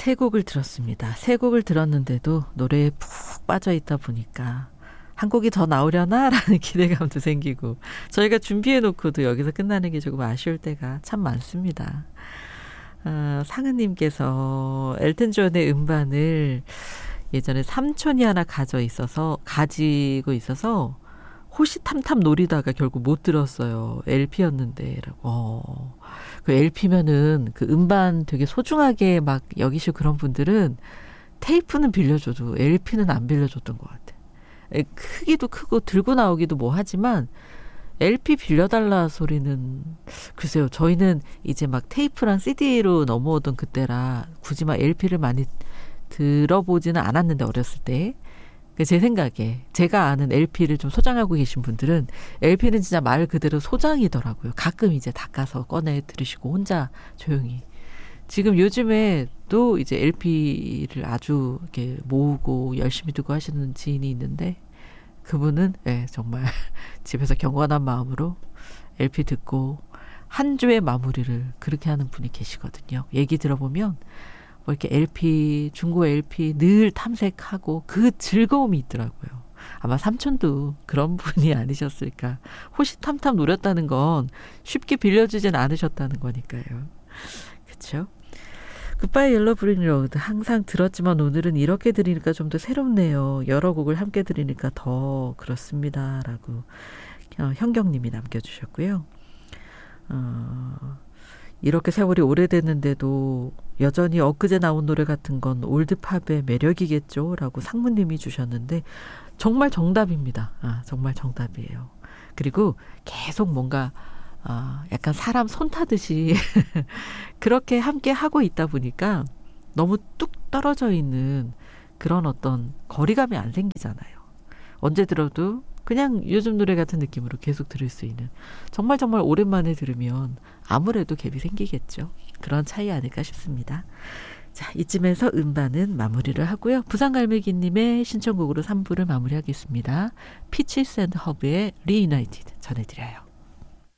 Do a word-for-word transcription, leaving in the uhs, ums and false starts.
세 곡을 들었습니다. 세 곡을 들었는데도 노래에 푹 빠져있다 보니까 한 곡이 더 나오려나라는 기대감도 생기고 저희가 준비해놓고도 여기서 끝나는 게 조금 아쉬울 때가 참 많습니다. 어, 상은님께서 엘튼 존의 음반을 예전에 삼촌이 하나 가져 있어서 가지고 있어서 호시탐탐 노리다가 결국 못 들었어요. 엘피였는데 라고. 어. 그 엘피면은 그 음반 되게 소중하게 막 여기시고 그런 분들은 테이프는 빌려줘도 엘피는 안 빌려줬던 것 같아. 크기도 크고 들고 나오기도 뭐 하지만 엘피 빌려달라 소리는 글쎄요. 저희는 이제 막 테이프랑 씨디로 넘어오던 그때라 굳이 막 엘피를 많이 들어보지는 않았는데 어렸을 때. 제 생각에 제가 아는 엘피를 좀 소장하고 계신 분들은 엘피는 진짜 말 그대로 소장이더라고요. 가끔 이제 닦아서 꺼내 들으시고 혼자 조용히. 지금 요즘에 또 이제 엘피를 아주 이렇게 모으고 열심히 듣고 하시는 지인이 있는데 그분은 네, 정말 집에서 경건한 마음으로 엘피 듣고 한 주의 마무리를 그렇게 하는 분이 계시거든요. 얘기 들어보면 뭐 이렇게 엘피, 중고 엘피 늘 탐색하고 그 즐거움이 있더라고요. 아마 삼촌도 그런 분이 아니셨을까. 호시탐탐 노렸다는 건 쉽게 빌려주진 않으셨다는 거니까요. 그렇죠? 굿바이 옐로 브릭 로드 항상 들었지만 오늘은 이렇게 들으니까 좀 더 새롭네요. 여러 곡을 함께 들으니까 더 그렇습니다. 라고 어, 현경님이 남겨주셨고요. 어... 이렇게 세월이 오래됐는데도 여전히 엊그제 나온 노래 같은 건 올드팝의 매력이겠죠? 라고 상무님이 주셨는데 정말 정답입니다. 아, 정말 정답이에요. 그리고 계속 뭔가 아, 약간 사람 손 타듯이 그렇게 함께 하고 있다 보니까 너무 뚝 떨어져 있는 그런 어떤 거리감이 안 생기잖아요. 언제 들어도 그냥 요즘 노래 같은 느낌으로 계속 들을 수 있는 정말 정말 오랜만에 들으면 아무래도 갭이 생기겠죠. 그런 차이 아닐까 싶습니다. 자, 이쯤에서 음반은 마무리를 하고요. 부산갈매기님의 신청곡으로 삼 부를 마무리하겠습니다. 피치스 앤드 허브의 리유나이티드 전해드려요.